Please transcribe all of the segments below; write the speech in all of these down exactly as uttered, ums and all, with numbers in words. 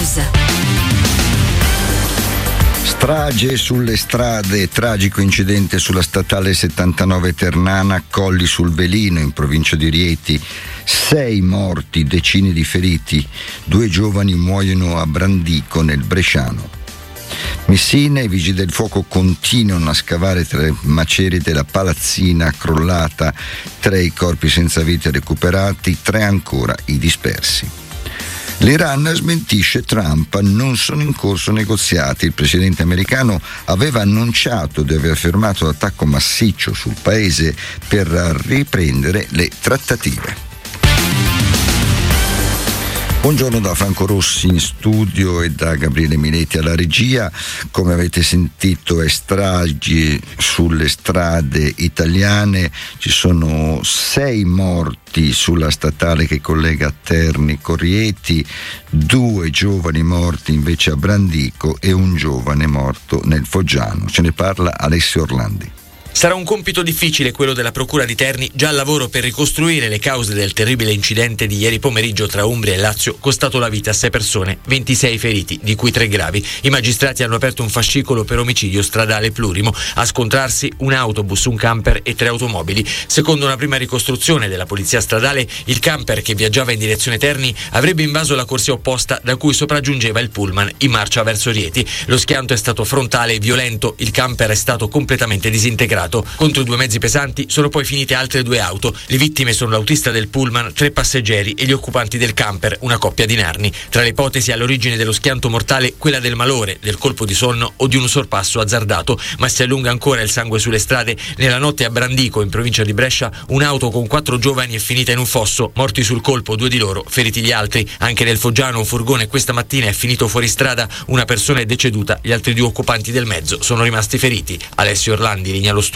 News. Strage sulle strade, tragico incidente sulla statale settantanove Ternana, Colli sul Velino in provincia di Rieti, sei morti, decine di feriti, due giovani muoiono a Brandico nel Bresciano. Messina, i vigili del fuoco continuano a scavare tra le macerie della palazzina crollata, tre i corpi senza vita recuperati, tre ancora i dispersi. L'Iran smentisce Trump, non sono in corso negoziati. Il presidente americano aveva annunciato di aver fermato l'attacco massiccio sul paese per riprendere le trattative. Buongiorno da Franco Rossi in studio e da Gabriele Minetti alla regia. Come avete sentito, è stragi sulle strade italiane, ci sono sei morti sulla statale che collega Terni con Rieti, due giovani morti invece a Brandico e un giovane morto nel Foggiano. Ce ne parla Alessio Orlandi. Sarà un compito difficile quello della Procura di Terni, già al lavoro per ricostruire le cause del terribile incidente di ieri pomeriggio tra Umbria e Lazio, costato la vita a sei persone, ventisei feriti, di cui tre gravi. I magistrati hanno aperto un fascicolo per omicidio stradale plurimo, a scontrarsi un autobus, un camper e tre automobili. Secondo una prima ricostruzione della polizia stradale, il camper che viaggiava in direzione Terni avrebbe invaso la corsia opposta da cui sopraggiungeva il pullman in marcia verso Rieti. Lo schianto è stato frontale e violento, il camper è stato completamente disintegrato. Contro due mezzi pesanti sono poi finite altre due auto. Le vittime sono l'autista del pullman, tre passeggeri e gli occupanti del camper, una coppia di narni. Tra le ipotesi all'origine dello schianto mortale, quella del malore, del colpo di sonno o di un sorpasso azzardato, ma si allunga ancora il sangue sulle strade. Nella notte a Brandico, in provincia di Brescia, un'auto con quattro giovani è finita in un fosso, morti sul colpo due di loro, feriti gli altri. Anche nel Foggiano un furgone questa mattina è finito fuori strada, una persona è deceduta, gli altri due occupanti del mezzo sono rimasti feriti. Alessio Orlandi, linea allo studio.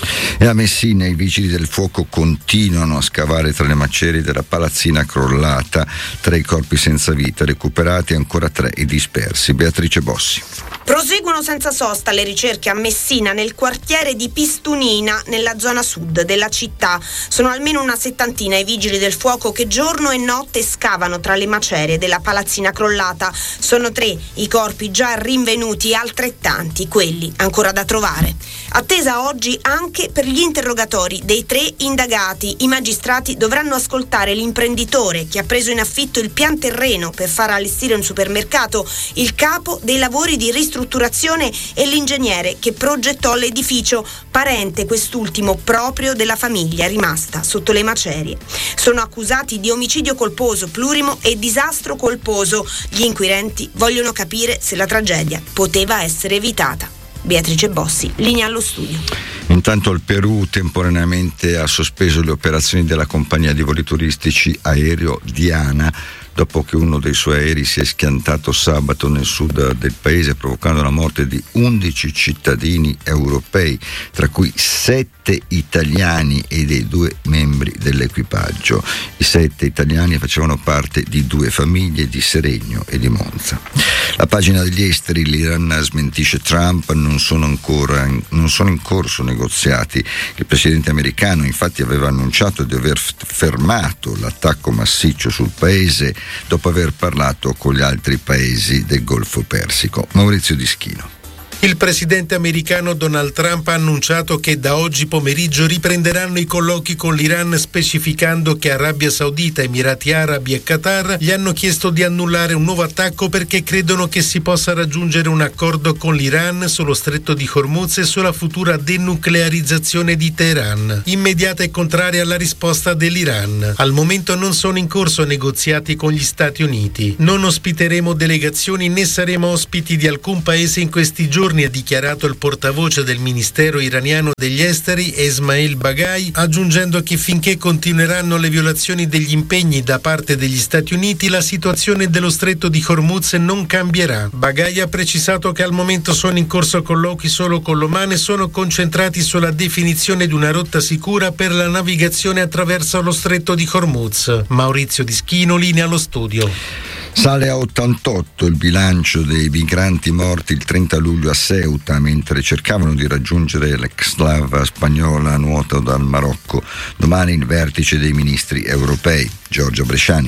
E a Messina i vigili del fuoco continuano a scavare tra le macerie della palazzina crollata, tre corpi senza vita recuperati, ancora tre i dispersi. Beatrice Bossi. Proseguono senza sosta le ricerche a Messina, nel quartiere di Pistunina, nella zona sud della città. Sono almeno una settantina i vigili del fuoco che giorno e notte scavano tra le macerie della palazzina crollata. Sono tre i corpi già rinvenuti e altrettanti quelli ancora da trovare. Attesa oggi anche per gli interrogatori dei tre indagati. I magistrati dovranno ascoltare l'imprenditore che ha preso in affitto il pian terreno per far allestire un supermercato, il capo dei lavori di ristrutturazione e l'ingegnere che progettò l'edificio, parente quest'ultimo proprio della famiglia rimasta sotto le macerie. Sono accusati di omicidio colposo plurimo e disastro colposo. Gli inquirenti vogliono capire se la tragedia poteva essere evitata. Beatrice Bossi, linea allo studio. Intanto il Perù temporaneamente ha sospeso le operazioni della compagnia di voli turistici aereo Diana dopo che uno dei suoi aerei si è schiantato sabato nel sud del paese, provocando la morte di undici cittadini europei, tra cui sette italiani e dei due membri dell'equipaggio. I sette italiani facevano parte di due famiglie di Seregno e di Monza. La pagina degli esteri, l'Iran smentisce Trump, non sono ancora non sono in corso negoziati. Il presidente americano infatti aveva annunciato di aver fermato l'attacco massiccio sul paese dopo aver parlato con gli altri paesi del Golfo Persico. Maurizio Dischino. Il presidente americano Donald Trump ha annunciato che da oggi pomeriggio riprenderanno i colloqui con l'Iran, specificando che Arabia Saudita, Emirati Arabi e Qatar gli hanno chiesto di annullare un nuovo attacco perché credono che si possa raggiungere un accordo con l'Iran sullo stretto di Hormuz e sulla futura denuclearizzazione di Teheran, immediata e contraria alla risposta dell'Iran. Al momento non sono in corso negoziati con gli Stati Uniti. Non ospiteremo delegazioni né saremo ospiti di alcun paese in questi giorni, ha dichiarato il portavoce del Ministero iraniano degli Esteri Esmail Baghai, aggiungendo che finché continueranno le violazioni degli impegni da parte degli Stati Uniti, la situazione dello stretto di Hormuz non cambierà. Baghai ha precisato che al momento sono in corso colloqui solo con l'Oman e sono concentrati sulla definizione di una rotta sicura per la navigazione attraverso lo stretto di Hormuz. Maurizio Dischino, linea allo studio. Sale a ottantotto il bilancio dei migranti morti il trenta luglio a Ceuta mentre cercavano di raggiungere l'exclave spagnola a nuoto dal Marocco. Domani il vertice dei ministri europei. Giorgio Bresciani.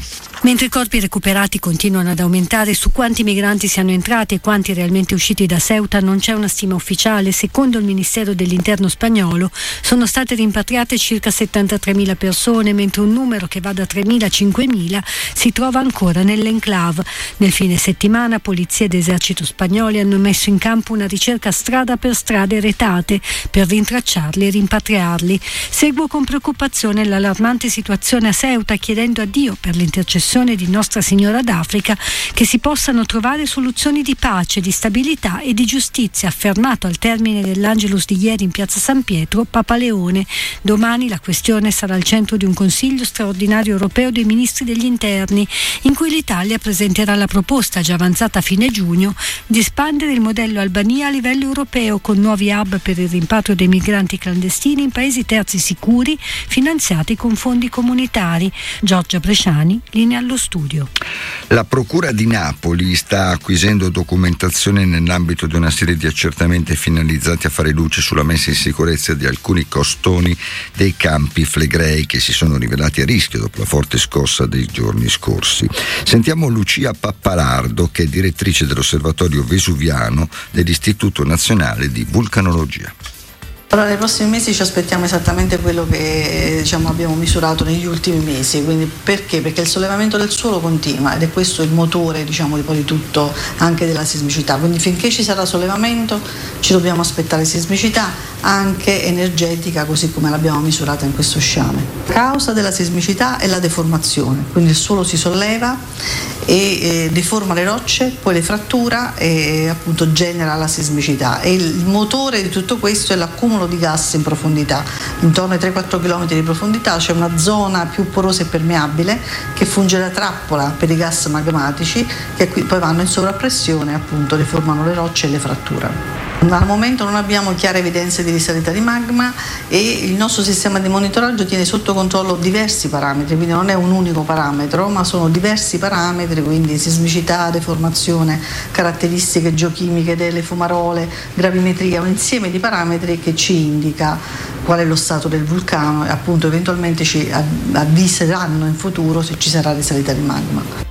Mentre i corpi recuperati continuano ad aumentare, su quanti migranti siano entrati e quanti realmente usciti da Ceuta non c'è una stima ufficiale. Secondo il Ministero dell'Interno spagnolo sono state rimpatriate circa settantatremila persone, mentre un numero che va da tremila a cinquemila si trova ancora nell'enclave. Nel fine settimana polizia ed esercito spagnoli hanno messo in campo una ricerca strada per strade retate per rintracciarli e rimpatriarli. Seguo con preoccupazione l'allarmante situazione a Ceuta, chiedendo a Dio per l'intercessione di Nostra Signora d'Africa che si possano trovare soluzioni di pace, di stabilità e di giustizia, affermato al termine dell'Angelus di ieri in piazza San Pietro Papa Leone. Domani la questione sarà al centro di un Consiglio straordinario europeo dei ministri degli interni, in cui l'Italia presenterà la proposta, già avanzata a fine giugno, di espandere il modello Albania a livello europeo con nuovi hub per il rimpatrio dei migranti clandestini in paesi terzi sicuri, finanziati con fondi comunitari. Giorgia Bresciani, linea allo studio. La Procura di Napoli sta acquisendo documentazione nell'ambito di una serie di accertamenti finalizzati a fare luce sulla messa in sicurezza di alcuni costoni dei campi flegrei che si sono rivelati a rischio dopo la forte scossa dei giorni scorsi. Sentiamo Lucia Pappalardo, che è direttrice dell'Osservatorio Vesuviano dell'Istituto Nazionale di Vulcanologia. Allora, nei prossimi mesi ci aspettiamo esattamente quello che diciamo, abbiamo misurato negli ultimi mesi. Quindi perché? Perché il sollevamento del suolo continua ed è questo il motore diciamo, di poi di tutto, anche della sismicità. Quindi finché ci sarà sollevamento ci dobbiamo aspettare sismicità anche energetica, così come l'abbiamo misurata in questo sciame. La causa della sismicità è la deformazione, quindi il suolo si solleva e eh, deforma le rocce, poi le frattura e appunto genera la sismicità. E il motore di tutto questo è l'accumulo di gas in profondità. Intorno ai tre quattro chilometri di profondità c'è una zona più porosa e permeabile che funge da trappola per i gas magmatici che qui poi vanno in sovrappressione e appunto deformano le rocce e le fratturano. Al momento non abbiamo chiare evidenze di risalita di magma e il nostro sistema di monitoraggio tiene sotto controllo diversi parametri, quindi non è un unico parametro, ma sono diversi parametri, quindi sismicità, deformazione, caratteristiche geochimiche delle fumarole, gravimetria, un insieme di parametri che ci indica qual è lo stato del vulcano e appunto eventualmente ci avviseranno in futuro se ci sarà risalita di magma.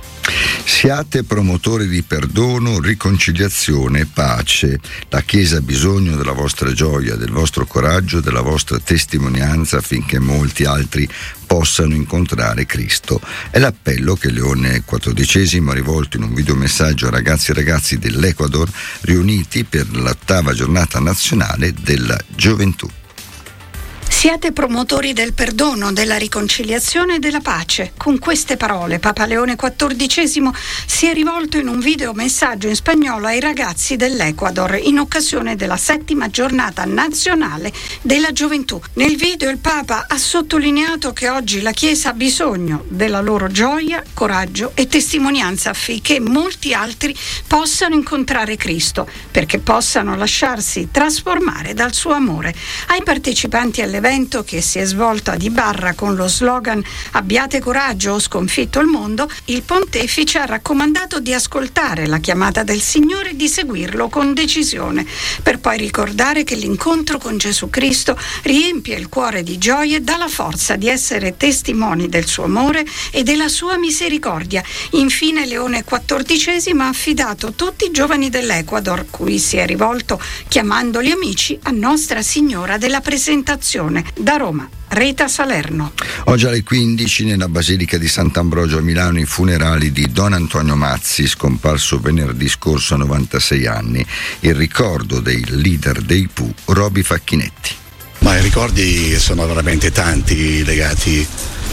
Siate promotori di perdono, riconciliazione e pace. La Chiesa ha bisogno della vostra gioia, del vostro coraggio, della vostra testimonianza affinché molti altri possano incontrare Cristo. È l'appello che Leone quattordicesimo ha rivolto in un videomessaggio a ragazzi e ragazzi dell'Ecuador riuniti per l'ottava giornata nazionale della gioventù. Siate promotori del perdono, della riconciliazione e della pace. Con queste parole Papa Leone quattordicesimo si è rivolto in un video messaggio in spagnolo ai ragazzi dell'Ecuador in occasione della settima giornata nazionale della gioventù. Nel video il Papa ha sottolineato che oggi la Chiesa ha bisogno della loro gioia, coraggio e testimonianza affinché molti altri possano incontrare Cristo, perché possano lasciarsi trasformare dal suo amore. Ai partecipanti all'evento che si è svolto ad Ibarra con lo slogan "Abbiate coraggio, ho sconfitto il mondo", il pontefice ha raccomandato di ascoltare la chiamata del Signore e di seguirlo con decisione, per poi ricordare che l'incontro con Gesù Cristo riempie il cuore di gioia e dà la forza di essere testimoni del suo amore e della sua misericordia. Infine Leone quattordicesimo ha affidato tutti i giovani dell'Ecuador, cui si è rivolto chiamandoli amici, a Nostra Signora della Presentazione. Da Roma, Rita Salerno. Oggi alle quindici nella Basilica di Sant'Ambrogio a Milano i funerali di Don Antonio Mazzi, scomparso venerdì scorso a novantasei anni, il ricordo dei leader dei Pooh, Roby Facchinetti. Ma i ricordi sono veramente tanti legati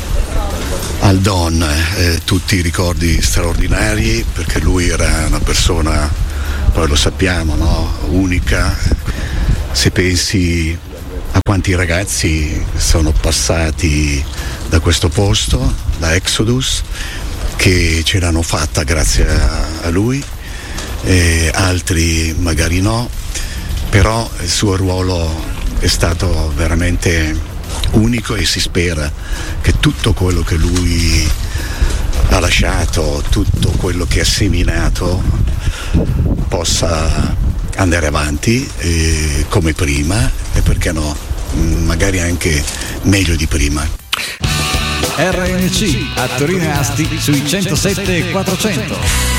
al Don, eh, tutti i ricordi straordinari, perché lui era una persona, poi lo sappiamo, no? Unica. Se pensi a quanti ragazzi sono passati da questo posto, da Exodus, che ce l'hanno fatta grazie a, a lui, e altri magari no, però il suo ruolo è stato veramente unico e si spera che tutto quello che lui ha lasciato, tutto quello che ha seminato possa andare avanti eh, come prima e perché no, magari anche meglio di prima. R N C a Torino e Asti sui centosette e quattrocento.